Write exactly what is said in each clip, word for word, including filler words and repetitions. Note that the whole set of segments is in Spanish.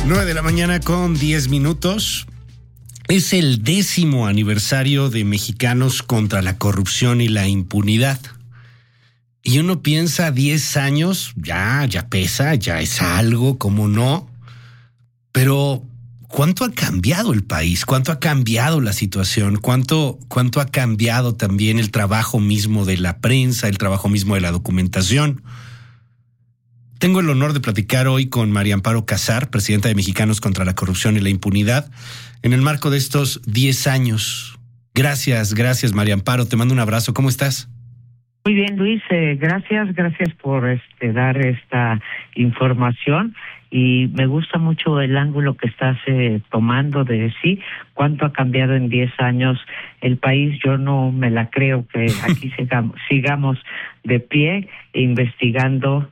nueve de la mañana con diez minutos. Es el décimo aniversario de Mexicanos contra la Corrupción y la Impunidad. Y uno piensa, diez años, ya, ya pesa, ya es algo, ¿cómo no? Pero, ¿cuánto ha cambiado el país? ¿Cuánto ha cambiado la situación? ¿Cuánto, cuánto ha cambiado también el trabajo mismo de la prensa, el trabajo mismo de la documentación? Tengo el honor de platicar hoy con María Amparo Casar, presidenta de Mexicanos contra la Corrupción y la Impunidad, en el marco de estos diez años. Gracias, gracias María Amparo, te mando un abrazo. ¿Cómo estás? Muy bien, Luis, eh, gracias, gracias por este dar esta información y me gusta mucho el ángulo que estás eh, tomando de decir cuánto ha cambiado en diez años el país. Yo no me la creo que aquí sigamos, sigamos de pie investigando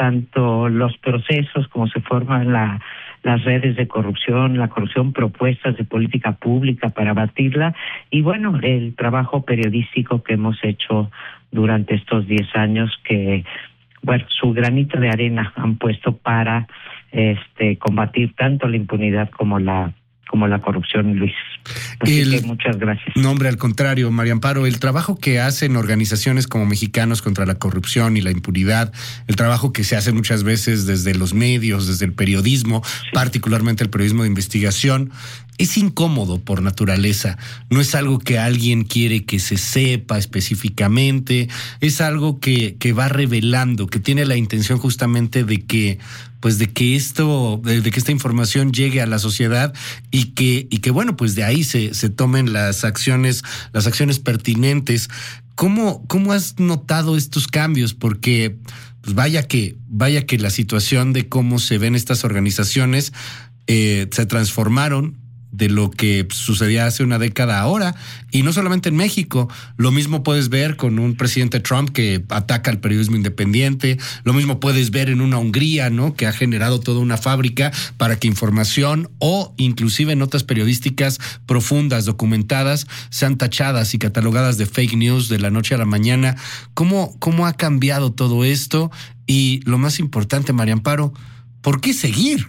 tanto los procesos como se forman la, las redes de corrupción, la corrupción, propuestas de política pública para abatirla y bueno, el trabajo periodístico que hemos hecho durante estos diez años que, bueno, su granito de arena han puesto para este combatir tanto la impunidad como la como la corrupción, Luis. Así el, que muchas gracias. No, hombre, al contrario, María Amparo, el trabajo que hacen organizaciones como Mexicanos contra la Corrupción y la Impunidad, el trabajo que se hace muchas veces desde los medios, desde el periodismo, sí. particularmente el periodismo de investigación, es incómodo por naturaleza. No es algo que alguien quiere que se sepa específicamente, es algo que, que va revelando, que tiene la intención justamente de que pues de que esto, de, de que esta información llegue a la sociedad y que, y que bueno, pues de ahí se, se tomen las acciones, las acciones pertinentes. ¿Cómo, cómo has notado estos cambios? Porque pues vaya que, vaya que la situación de cómo se ven estas organizaciones eh, se transformaron de lo que sucedía hace una década ahora, y no solamente en México. Lo mismo puedes ver con un presidente Trump que ataca al periodismo independiente, lo mismo puedes ver en una Hungría, ¿no?, que ha generado toda una fábrica para que información o inclusive notas periodísticas profundas, documentadas, sean tachadas y catalogadas de fake news de la noche a la mañana. ¿Cómo, cómo ha cambiado todo esto? Y lo más importante, María Amparo, ¿por qué seguir?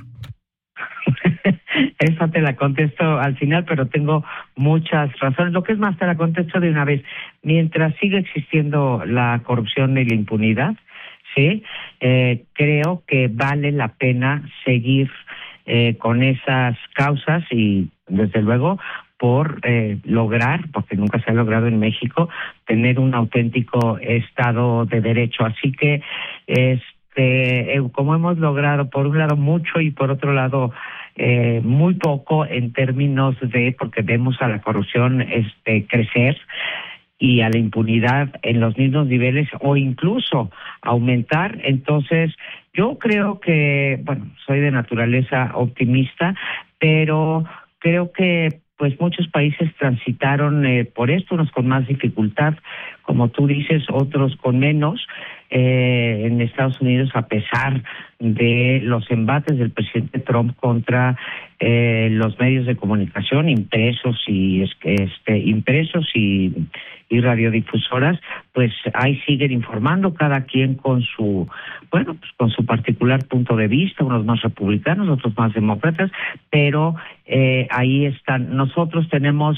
Esa te la contesto al final, pero tengo muchas razones. Lo que es más, te la contesto de una vez. Mientras siga existiendo la corrupción y la impunidad, sí, eh, creo que vale la pena seguir eh, con esas causas y, desde luego, por eh, lograr, porque nunca se ha logrado en México, tener un auténtico Estado de Derecho. Así que, este, eh, como hemos logrado, por un lado, mucho y por otro lado, Eh, muy poco en términos de, porque vemos a la corrupción este crecer y a la impunidad en los mismos niveles o incluso aumentar. Entonces, yo creo que, bueno, soy de naturaleza optimista, pero creo que pues muchos países transitaron eh, por esto, unos con más dificultad, como tú dices, otros con menos. Eh, en Estados Unidos, a pesar de los embates del presidente Trump contra eh, los medios de comunicación impresos y este impresos y, y radiodifusoras, pues ahí siguen informando cada quien con su bueno pues con su particular punto de vista, unos más republicanos, otros más demócratas, pero eh, ahí están. Nosotros tenemos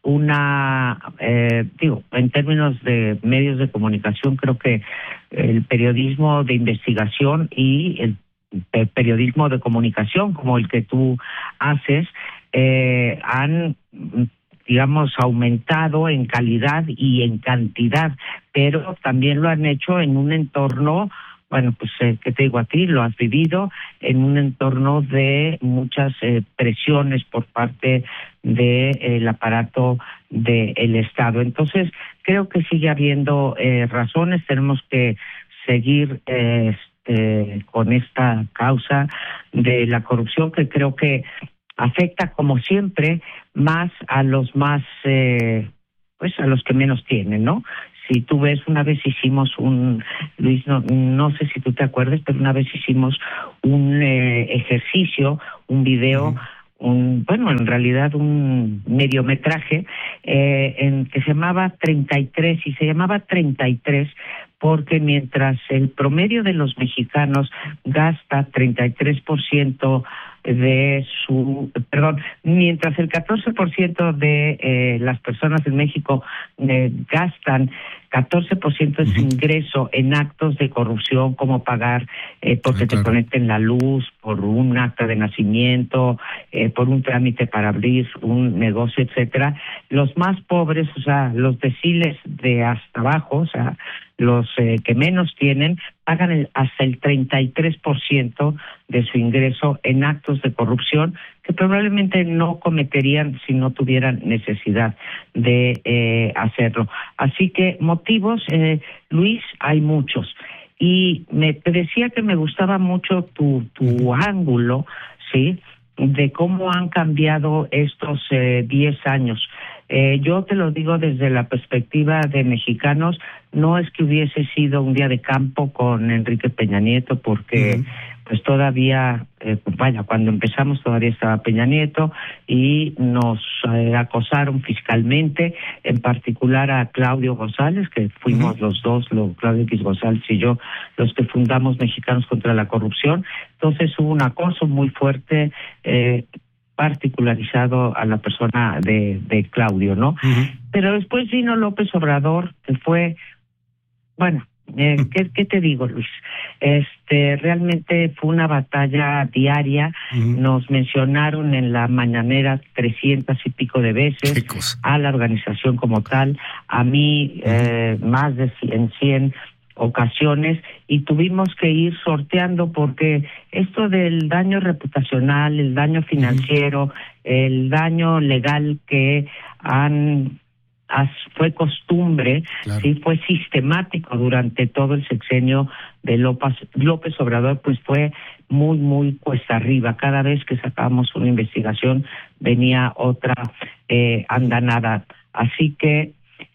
una eh, digo en términos de medios de comunicación, creo que el periodismo de investigación y el, el periodismo de comunicación como el que tú haces eh, han, digamos, aumentado en calidad y en cantidad, pero también lo han hecho en un entorno, bueno, pues, eh, ¿qué te digo a ti? Lo has vivido en un entorno de muchas eh, presiones por parte del de, aparato del Estado. Entonces, creo que sigue habiendo eh, razones, tenemos que seguir eh, este, con esta causa de la corrupción, que creo que afecta, como siempre, más a los más, eh, pues a los que menos tienen, ¿no? Si tú ves, una vez hicimos un, Luis, no, no sé si tú te acuerdas, pero una vez hicimos un eh, ejercicio, un video, uh-huh. un bueno, en realidad un mediometraje eh, en que se llamaba treinta y tres, y se llamaba treinta y tres porque mientras el promedio de los mexicanos gasta treinta y tres por ciento de su, perdón, mientras el catorce por ciento de eh, las personas en México eh, gastan catorce por ciento de su ingreso en actos de corrupción, como pagar eh, porque ah, claro. te conecten la luz, por un acta de nacimiento, eh, por un trámite para abrir un negocio, etcétera. Los más pobres, o sea, los deciles de hasta abajo, o sea, los eh, que menos tienen, pagan el, hasta el treinta y tres por ciento de su ingreso en actos de corrupción que probablemente no cometerían si no tuvieran necesidad de eh, hacerlo. Así que motivos, eh, Luis, hay muchos. Y me te decía que me gustaba mucho tu, tu ángulo, ¿sí?, de cómo han cambiado estos diez eh, años. Eh, yo te lo digo desde la perspectiva de mexicanos, no es que hubiese sido un día de campo con Enrique Peña Nieto, porque uh-huh. pues todavía, eh, vaya, cuando empezamos todavía estaba Peña Nieto y nos eh, acosaron fiscalmente, en particular a Claudio González, que fuimos uh-huh. los dos, lo, Claudio X González y yo, los que fundamos Mexicanos contra la Corrupción. Entonces hubo un acoso muy fuerte, eh, particularizado a la persona de, de Claudio, ¿no? Uh-huh. Pero después vino López Obrador, que fue, bueno, eh, uh-huh. ¿qué, ¿qué te digo, Luis? Este, realmente fue una batalla diaria. Uh-huh. Nos mencionaron en la mañanera trescientas y pico de veces a la organización como tal, a mí uh-huh. eh, más de cien, cien ocasiones, y tuvimos que ir sorteando, porque esto del daño reputacional, el daño financiero, uh-huh. el daño legal que han as, fue costumbre, claro. sí fue sistemático durante todo el sexenio de López, López Obrador, pues fue muy, muy cuesta arriba. Cada vez que sacábamos una investigación venía otra eh, andanada. Así que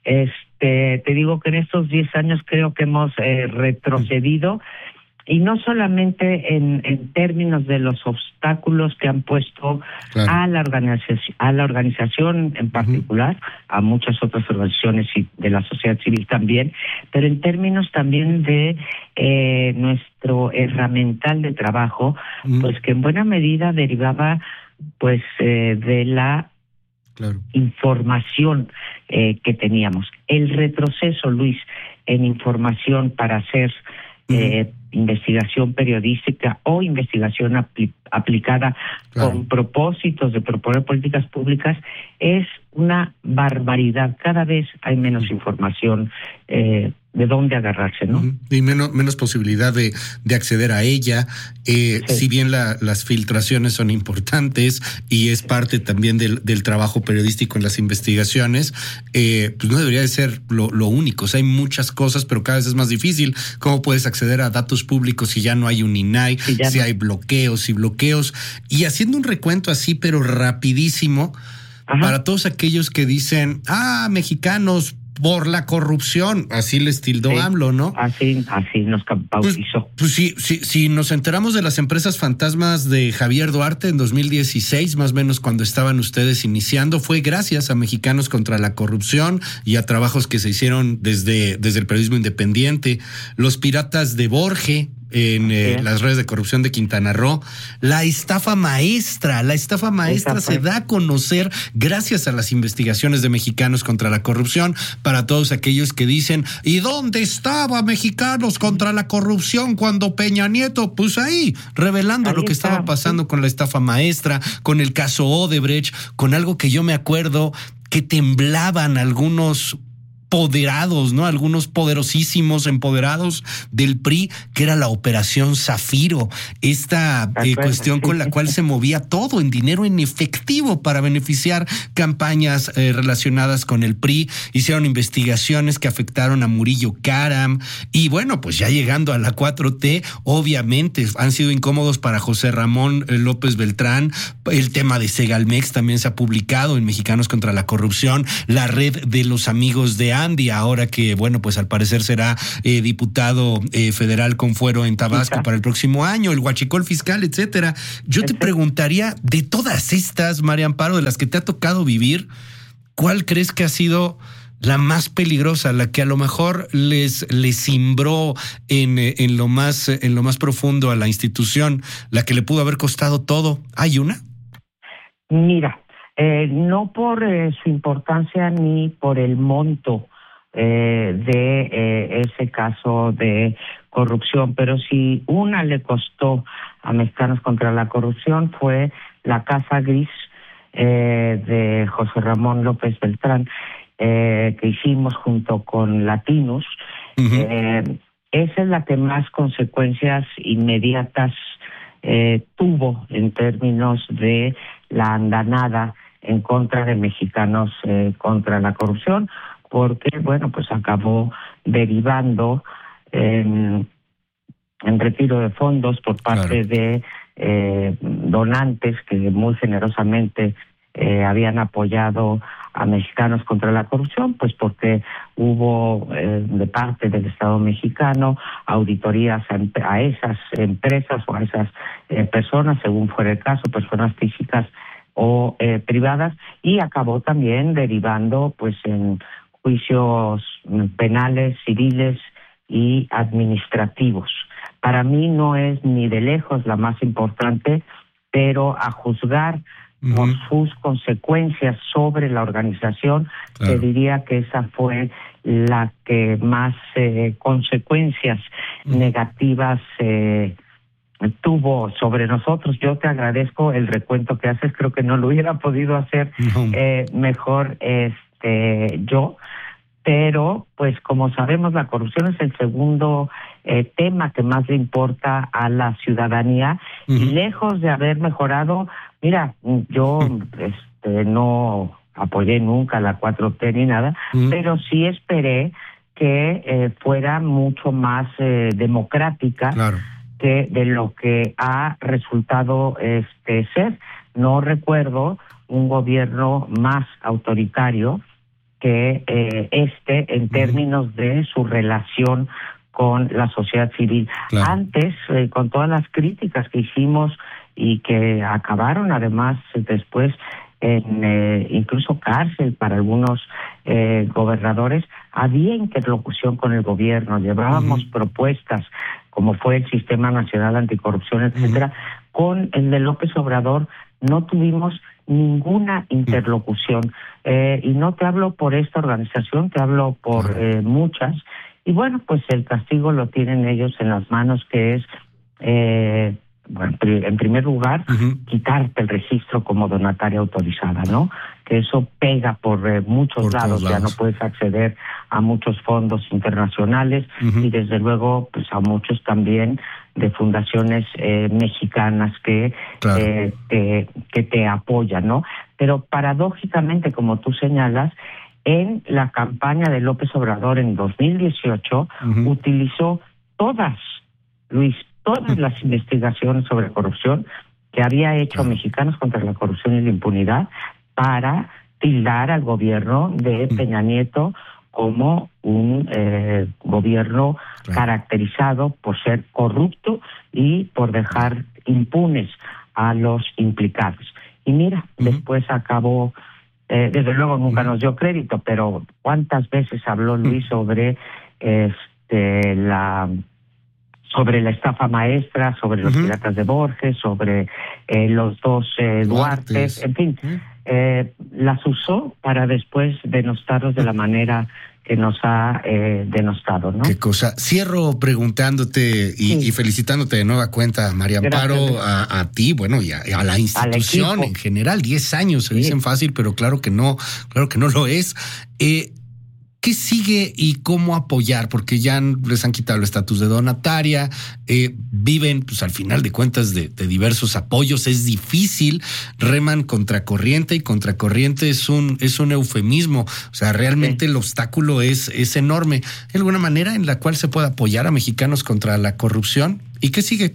este te digo que en estos diez años creo que hemos eh, retrocedido, y no solamente en, en términos de los obstáculos que han puesto claro. a la organización, a la organización en particular, uh-huh. a muchas otras organizaciones y de la sociedad civil también, pero en términos también de eh, nuestro herramental de trabajo, uh-huh. pues que en buena medida derivaba pues eh, de la Claro. información eh, que teníamos. El retroceso, Luis, en información para hacer eh, uh-huh. investigación periodística o investigación apli- aplicada claro. con propósitos de proponer políticas públicas es una barbaridad. Cada vez hay menos uh-huh. información eh, de dónde agarrarse, ¿no? Uh-huh. Y menos, menos posibilidad de, de acceder a ella. Eh, sí. Si bien la, las filtraciones son importantes y es parte también del, del trabajo periodístico en las investigaciones, eh, pues no debería de ser lo, lo único. O sea, hay muchas cosas, pero cada vez es más difícil. ¿Cómo puedes acceder a datos públicos si ya no hay un I N A I, si, si no. hay bloqueos y bloqueos? Y haciendo un recuento así, pero rapidísimo, Ajá. para todos aquellos que dicen, ah, mexicanos, por la corrupción, así les tildó sí, AMLO, ¿no? Así, así nos bautizó. Pues, pues sí, sí, sí, nos enteramos de las empresas fantasmas de Javier Duarte en dos mil dieciséis, más o menos cuando estaban ustedes iniciando, fue gracias a Mexicanos contra la Corrupción y a trabajos que se hicieron desde, desde el periodismo independiente. Los piratas de Borge, en eh, sí. las redes de corrupción de Quintana Roo, la estafa maestra, la estafa maestra Estafa. se da a conocer gracias a las investigaciones de Mexicanos contra la Corrupción. Para todos aquellos que dicen, ¿y dónde estaba Mexicanos contra la Corrupción cuando Peña Nieto? Pues ahí, revelando ahí lo que está. estaba pasando con la estafa maestra, con el caso Odebrecht, con algo que yo me acuerdo que temblaban algunos poderados, ¿no? Algunos poderosísimos empoderados del P R I, que era la Operación Zafiro, esta eh, cuestión con la cual se movía todo en dinero en efectivo para beneficiar campañas eh, relacionadas con el P R I. Hicieron investigaciones que afectaron a Murillo Karam y bueno, pues ya llegando a la cuatro T, obviamente han sido incómodos para José Ramón eh, López Beltrán. El tema de Segalmex también se ha publicado en Mexicanos contra la Corrupción, la red de los amigos de Andy, ahora que, bueno, pues al parecer será eh, diputado eh, federal con fuero en Tabasco sí, para el próximo año, el huachicol fiscal, etcétera. Yo te preguntaría, de todas estas, María Amparo, de las que te ha tocado vivir, ¿cuál crees que ha sido la más peligrosa, la que a lo mejor les, les cimbró en, en, lo más, en lo más profundo a la institución, la que le pudo haber costado todo? ¿Hay una? Mira, eh, no por eh, su importancia ni por el monto eh, de eh, ese caso de corrupción, pero si una le costó a Mexicanos contra la Corrupción fue la Casa Gris eh, de José Ramón López Beltrán, Eh, que hicimos junto con Latinos. Uh-huh. Eh, esa es la que más consecuencias inmediatas eh, tuvo en términos de la andanada en contra de Mexicanos eh, contra la Corrupción, porque, bueno, pues acabó derivando en, en retiro de fondos por parte claro. de eh, donantes que muy generosamente eh, habían apoyado a Mexicanos contra la Corrupción, pues porque hubo eh, de parte del Estado mexicano auditorías a, a esas empresas o a esas eh, personas, según fuera el caso, personas físicas o eh, privadas, y acabó también derivando pues en juicios penales, civiles y administrativos. Para mí no es ni de lejos la más importante, pero a juzgar Uh-huh. por sus consecuencias sobre la organización, claro. te diría que esa fue la que más eh, consecuencias uh-huh. negativas eh, tuvo sobre nosotros. Yo te agradezco el recuento que haces, creo que no lo hubiera podido hacer uh-huh. eh, mejor este yo, pero pues como sabemos la corrupción es el segundo eh, tema que más le importa a la ciudadanía uh-huh. y lejos de haber mejorado. Mira, yo este, no apoyé nunca la cuatro T ni nada, mm. pero sí esperé que eh, fuera mucho más eh, democrática claro. que de lo que ha resultado este ser. No recuerdo un gobierno más autoritario que eh, este en términos mm. de su relación con la sociedad civil. Claro. Antes, eh, con todas las críticas que hicimos y que acabaron además después en eh, incluso cárcel para algunos eh, gobernadores, había interlocución con el gobierno, llevábamos uh-huh. propuestas, como fue el Sistema Nacional Anticorrupción, etcétera. Uh-huh. Con el de López Obrador no tuvimos ninguna interlocución. Uh-huh. Eh, y no te hablo por esta organización, te hablo por uh-huh. eh, muchas. Y bueno, pues el castigo lo tienen ellos en las manos, que es... Eh, Bueno, en primer lugar, uh-huh. quitarte el registro como donataria autorizada, ¿no? Que eso pega por eh, muchos por lados, lados, ya no puedes acceder a muchos fondos internacionales uh-huh. y desde luego pues a muchos también de fundaciones eh, mexicanas que, claro. eh, te, que te apoyan, ¿no? Pero paradójicamente, como tú señalas, en la campaña de López Obrador en dos mil dieciocho uh-huh. utilizó todas, Luis, todas las investigaciones sobre corrupción que había hecho Mexicanos contra la Corrupción y la Impunidad para tildar al gobierno de Peña Nieto como un eh, gobierno claro. caracterizado por ser corrupto y por dejar impunes a los implicados. Y mira, uh-huh. después acabó, eh, desde luego nunca uh-huh. nos dio crédito, pero ¿cuántas veces habló Luis uh-huh. sobre este la... sobre la estafa maestra, sobre los uh-huh. piratas de Borges, sobre eh, los dos eh, Duartes, en fin, uh-huh. eh, las usó para después denostarlos de la manera que nos ha eh, denostado, ¿no? Qué cosa. Cierro preguntándote y, sí. y felicitándote de nueva cuenta, María Amparo, a, a ti, bueno, y a, a la institución en general. Diez años se sí. dicen fácil, pero claro que no, claro que no lo es. Eh, ¿Qué sigue y cómo apoyar? Porque ya les han quitado el estatus de donataria, eh, viven, pues al final de cuentas, de, de diversos apoyos. Es difícil, reman contracorriente y contracorriente es un es un eufemismo. O sea, realmente sí. el obstáculo es, es enorme. ¿Hay alguna manera en la cual se pueda apoyar a Mexicanos contra la corrupción? ¿Y qué sigue?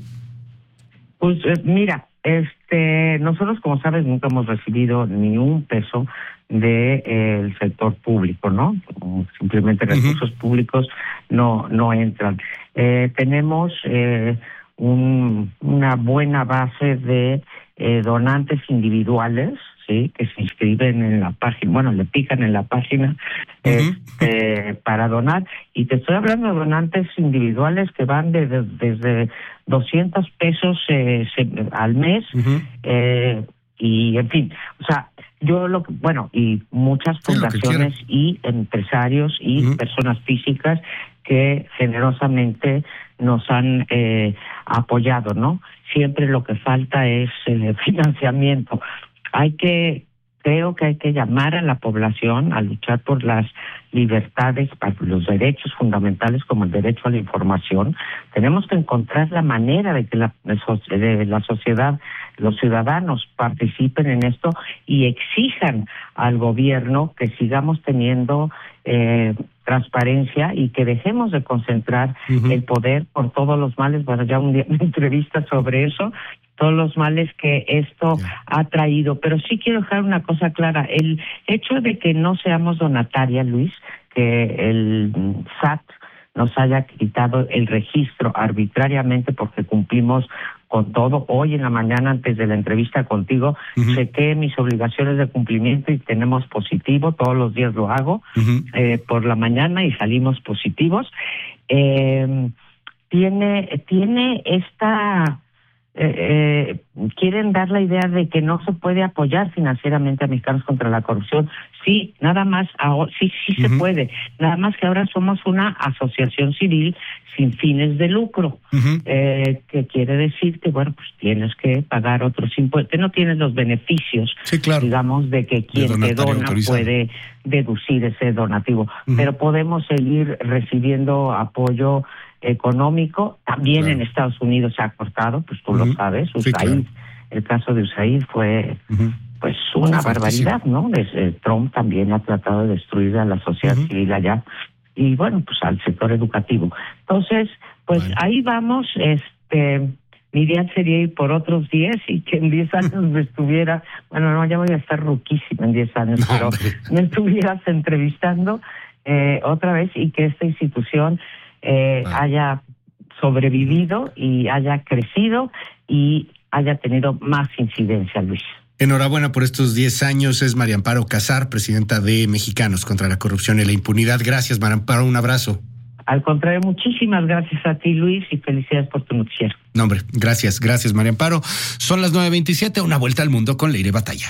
Pues eh, mira, este nosotros, como sabes, nunca hemos recibido ni un peso de eh, el sector público, ¿no? Simplemente recursos uh-huh. públicos no no entran. Eh, tenemos eh, un, una buena base de eh, donantes individuales, ¿sí? Que se inscriben en la página, bueno, le pican en la página uh-huh. este, para donar. Y te estoy hablando de donantes individuales que van de, de, desde doscientos pesos eh, se, al mes, uh-huh. eh, y en fin, o sea, yo lo que, bueno, y muchas fundaciones y empresarios y uh-huh. personas físicas que generosamente nos han eh, apoyado, ¿no? Siempre lo que falta es eh, financiamiento. Hay que, creo que hay que llamar a la población a luchar por las libertades, para los derechos fundamentales como el derecho a la información. Tenemos que encontrar la manera de que la, de la sociedad, los ciudadanos participen en esto y exijan al gobierno que sigamos teniendo eh, transparencia y que dejemos de concentrar uh-huh. el poder por todos los males. Bueno, ya un día una entrevista sobre eso, todos los males que esto yeah. ha traído. Pero sí quiero dejar una cosa clara. El hecho de que no seamos donatarias, Luis, que el S A T nos haya quitado el registro arbitrariamente porque cumplimos con todo. Hoy en la mañana, antes de la entrevista contigo, uh-huh. chequé mis obligaciones de cumplimiento y tenemos positivo. Todos los días lo hago uh-huh. eh, por la mañana y salimos positivos. Eh, tiene, tiene esta... Eh, eh, quieren dar la idea de que no se puede apoyar financieramente a Mexicanos contra la Corrupción. Sí, nada más, ahora, sí, sí uh-huh. se puede. Nada más que ahora somos una asociación civil sin fines de lucro, uh-huh. eh, que quiere decir que, bueno, pues tienes que pagar otros impuestos. No tienes los beneficios, sí, claro. digamos, de que quien de te dona autorizado. Puede deducir ese donativo. Uh-huh. Pero podemos seguir recibiendo apoyo económico. También claro. en Estados Unidos se ha cortado, pues tú uh-huh. lo sabes, U S A I D, sí, claro. el caso de U S A I D fue uh-huh. pues una barbaridad, ¿no? Desde Trump también ha tratado de destruir a la sociedad uh-huh. civil allá y bueno, pues al sector educativo. Entonces, pues bueno. ahí vamos, este, mi idea sería ir por otros diez y que en diez años me estuviera, bueno, no, ya voy a estar ruquísima en diez años, no, pero hombre. me estuvieras entrevistando eh, otra vez y que esta institución Eh, ah. haya sobrevivido y haya crecido y haya tenido más incidencia, Luis. Enhorabuena por estos diez años. Es María Amparo Casar, presidenta de Mexicanos contra la Corrupción y la Impunidad. Gracias, María Amparo, un abrazo. Al contrario, muchísimas gracias a ti, Luis, y felicidades por tu noticiero. No, hombre, gracias, gracias, María Amparo. Son las nueve veintisiete, una vuelta al mundo con Leire Batalla.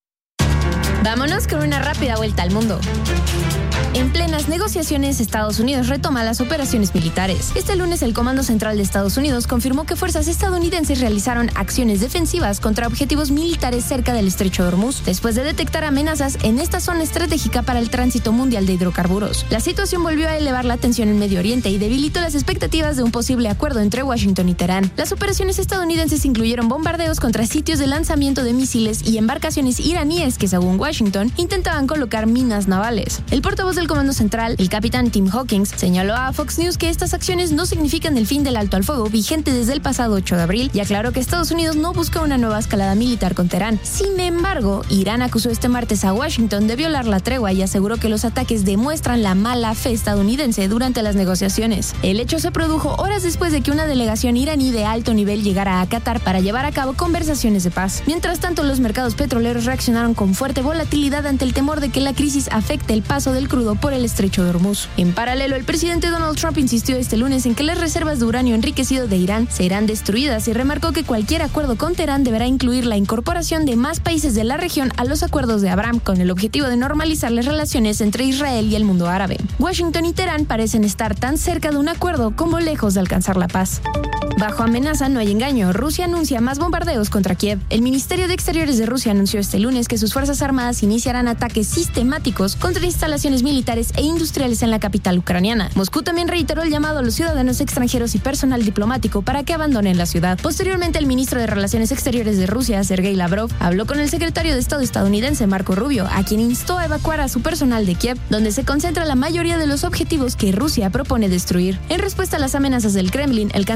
Vámonos con una rápida vuelta al mundo. En plenas negociaciones, Estados Unidos retoma las operaciones militares. Este lunes, el Comando Central de Estados Unidos confirmó que fuerzas estadounidenses realizaron acciones defensivas contra objetivos militares cerca del Estrecho de Hormuz, después de detectar amenazas en esta zona estratégica para el tránsito mundial de hidrocarburos. La situación volvió a elevar la tensión en Medio Oriente y debilitó las expectativas de un posible acuerdo entre Washington y Teherán. Las operaciones estadounidenses incluyeron bombardeos contra sitios de lanzamiento de misiles y embarcaciones iraníes que, según Washington, intentaban colocar minas navales. El portavoz del Comando Central, el capitán Tim Hawkins, señaló a Fox News que estas acciones no significan el fin del alto al fuego vigente desde el pasado ocho de abril y aclaró que Estados Unidos no busca una nueva escalada militar con Teherán. Sin embargo, Irán acusó este martes a Washington de violar la tregua y aseguró que los ataques demuestran la mala fe estadounidense durante las negociaciones. El hecho se produjo horas después de que una delegación iraní de alto nivel llegara a Qatar para llevar a cabo conversaciones de paz. Mientras tanto, los mercados petroleros reaccionaron con fuerte volatilidad ante el temor de que la crisis afecte el paso del crudo por el Estrecho de Hormuz. En paralelo, el presidente Donald Trump insistió este lunes en que las reservas de uranio enriquecido de Irán serán destruidas y remarcó que cualquier acuerdo con Teherán deberá incluir la incorporación de más países de la región a los acuerdos de Abraham con el objetivo de normalizar las relaciones entre Israel y el mundo árabe. Washington y Teherán parecen estar tan cerca de un acuerdo como lejos de alcanzar la paz. Bajo amenaza no hay engaño. Rusia anuncia más bombardeos contra Kiev. El Ministerio de Exteriores de Rusia anunció este lunes que sus fuerzas armadas iniciarán ataques sistemáticos contra instalaciones militares e industriales en la capital ucraniana. Moscú también reiteró el llamado a los ciudadanos extranjeros y personal diplomático para que abandonen la ciudad. Posteriormente, el ministro de Relaciones Exteriores de Rusia, Sergei Lavrov, habló con el secretario de Estado estadounidense, Marco Rubio, a quien instó a evacuar a su personal de Kiev, donde se concentra la mayoría de los objetivos que Rusia propone destruir. En respuesta a las amenazas del Kremlin, el canciller ucraniano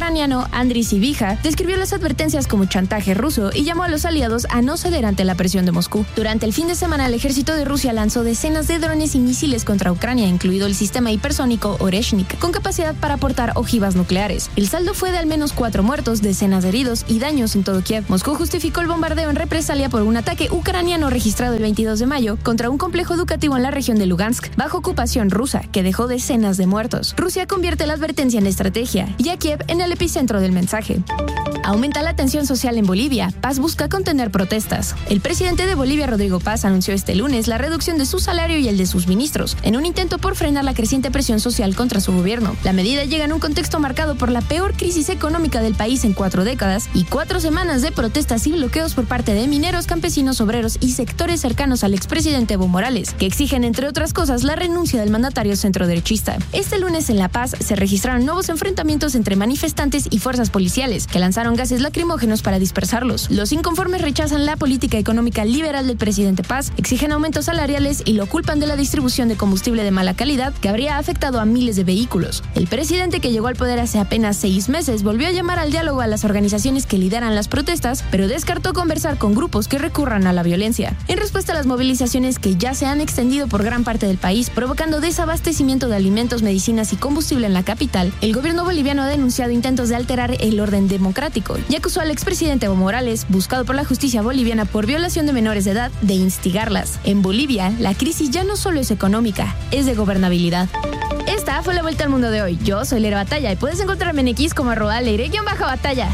ucraniano Andriy Sybiha describió las advertencias como chantaje ruso y llamó a los aliados a no ceder ante la presión de Moscú. Durante el fin de semana, el ejército de Rusia lanzó decenas de drones y misiles contra Ucrania, incluido el sistema hipersónico Oreshnik, con capacidad para portar ojivas nucleares. El saldo fue de al menos cuatro muertos, decenas de heridos y daños en todo Kiev. Moscú justificó el bombardeo en represalia por un ataque ucraniano registrado el veintidós de mayo contra un complejo educativo en la región de Lugansk, bajo ocupación rusa, que dejó decenas de muertos. Rusia convierte la advertencia en estrategia y a Kiev en el epicentro del mensaje. Aumenta la tensión social en Bolivia. Paz busca contener protestas. El presidente de Bolivia, Rodrigo Paz, anunció este lunes la reducción de su salario y el de sus ministros, en un intento por frenar la creciente presión social contra su gobierno. La medida llega en un contexto marcado por la peor crisis económica del país en cuatro décadas y cuatro semanas de protestas y bloqueos por parte de mineros, campesinos, obreros y sectores cercanos al expresidente Evo Morales, que exigen, entre otras cosas, la renuncia del mandatario centroderechista. Este lunes en La Paz se registraron nuevos enfrentamientos entre manifestantes y fuerzas policiales, que lanzaron gases lacrimógenos para dispersarlos. Los inconformes rechazan la política económica liberal del presidente Paz, exigen aumentos salariales y lo culpan de la distribución de combustible de mala calidad que habría afectado a miles de vehículos. El presidente, que llegó al poder hace apenas seis meses, volvió a llamar al diálogo a las organizaciones que lideran las protestas, pero descartó conversar con grupos que recurran a la violencia. En respuesta a las movilizaciones que ya se han extendido por gran parte del país, provocando desabastecimiento de alimentos, medicinas y combustible en la capital, el gobierno boliviano ha denunciado intentos de alterar el orden democrático y acusó al expresidente Evo Morales, buscado por la justicia boliviana por violación de menores de edad, de instigarlas. En Bolivia, la crisis ya no solo es económica, es de gobernabilidad. Esta fue la vuelta al mundo de hoy. Yo soy Leire Batalla y puedes encontrarme en X como arroba Leire-Batalla.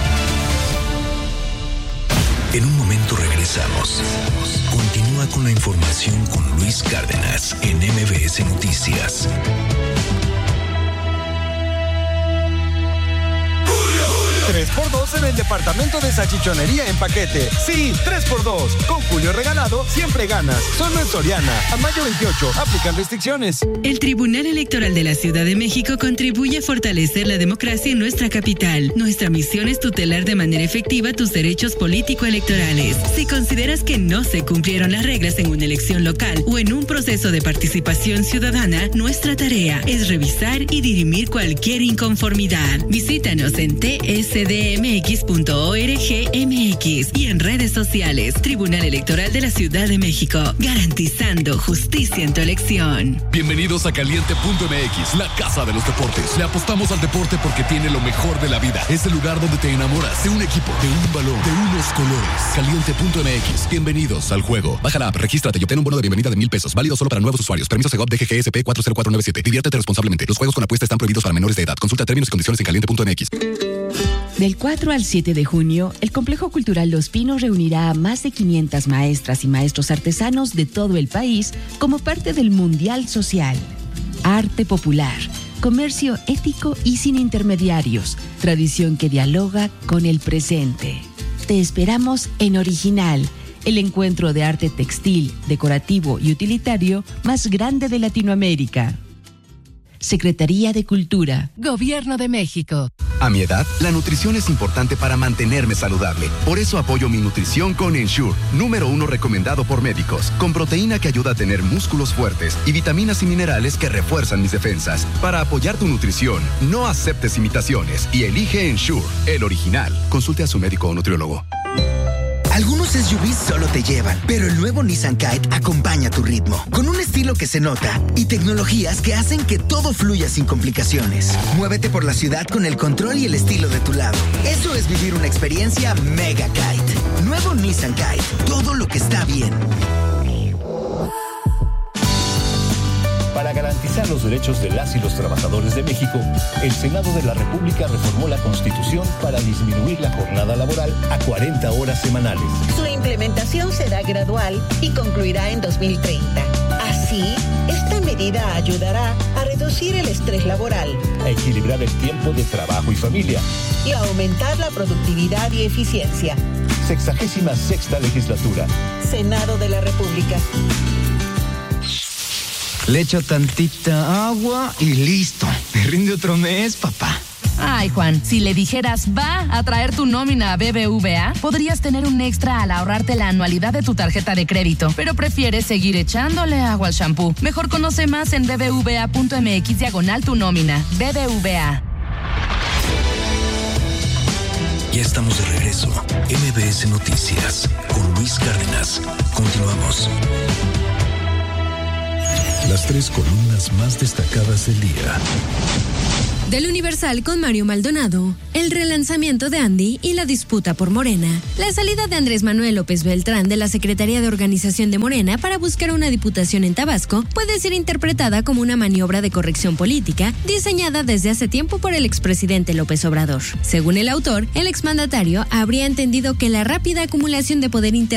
En un momento regresamos. Continúa con la información con Luis Cárdenas en M B S Noticias. tres por dos en el departamento de salchichonería en paquete. Sí, tres por dos. Con Julio regalado, siempre ganas. Solo en Soriana. A mayo veintiocho. Aplican restricciones. El Tribunal Electoral de la Ciudad de México contribuye a fortalecer la democracia en nuestra capital. Nuestra misión es tutelar de manera efectiva tus derechos político-electorales. Si consideras que no se cumplieron las reglas en una elección local o en un proceso de participación ciudadana, nuestra tarea es revisar y dirimir cualquier inconformidad. Visítanos en T S D M X punto org M X y en redes sociales. Tribunal Electoral de la Ciudad de México, garantizando justicia en tu elección. Bienvenidos a Caliente punto M X, la casa de los deportes. Le apostamos al deporte porque tiene lo mejor de la vida. Es el lugar donde te enamoras de un equipo, de un balón, de unos colores. Caliente punto M X. Bienvenidos al juego. Baja la app, regístrate y obtén un bono de bienvenida de mil pesos. Válido solo para nuevos usuarios. Permiso Segov D G G S P cuatro cero cuatro nueve siete. Diviértete responsablemente. Los juegos con apuesta están prohibidos para menores de edad. Consulta términos y condiciones en caliente punto M X. Del cuatro al siete de junio, el Complejo Cultural Los Pinos reunirá a más de quinientas maestras y maestros artesanos de todo el país como parte del Mundial Social. Arte popular, comercio ético y sin intermediarios, tradición que dialoga con el presente. Te esperamos en Original, el encuentro de arte textil, decorativo y utilitario más grande de Latinoamérica. Secretaría de Cultura, Gobierno de México. A mi edad, la nutrición es importante para mantenerme saludable. Por eso apoyo mi nutrición con Ensure, número uno recomendado por médicos, con proteína que ayuda a tener músculos fuertes y vitaminas y minerales que refuerzan mis defensas. Para apoyar tu nutrición, no aceptes imitaciones y elige Ensure, el original. Consulte a su médico o nutriólogo. Algunos S U Vs solo te llevan, pero el nuevo Nissan Kite acompaña tu ritmo, con un estilo que se nota y tecnologías que hacen que todo fluya sin complicaciones. Muévete por la ciudad con el control y el estilo de tu lado. Eso es vivir una experiencia Mega Kite. Nuevo Nissan Kite, todo lo que está bien. Para garantizar los derechos de las y los trabajadores de México, el Senado de la República reformó la Constitución para disminuir la jornada laboral a cuarenta horas semanales. Su implementación será gradual y concluirá en dos mil treinta. Así, esta medida ayudará a reducir el estrés laboral, a equilibrar el tiempo de trabajo y familia y a aumentar la productividad y eficiencia. Sexagésima sexta legislatura. Senado de la República. Le echo tantita agua y listo. Me rinde otro mes, papá. Ay, Juan, si le dijeras va a traer tu nómina a B B V A, podrías tener un extra al ahorrarte la anualidad de tu tarjeta de crédito, pero prefieres seguir echándole agua al shampoo. Mejor conoce más en bbva punto mx diagonal tu nómina. B B V A. Ya estamos de regreso. M B S Noticias con Luis Cárdenas. Continuamos. Las tres columnas más destacadas del día. Del Universal con Mario Maldonado, el relanzamiento de Andy y la disputa por Morena. La salida de Andrés Manuel López Beltrán de la Secretaría de Organización de Morena para buscar una diputación en Tabasco puede ser interpretada como una maniobra de corrección política diseñada desde hace tiempo por el expresidente López Obrador. Según el autor, el exmandatario habría entendido que la rápida acumulación de poder interno